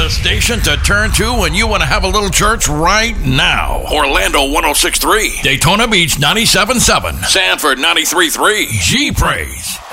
The station to turn to when you want to have a little church right now. Orlando 106.3, Daytona Beach 97.7, Sanford 93.3, G-Praise.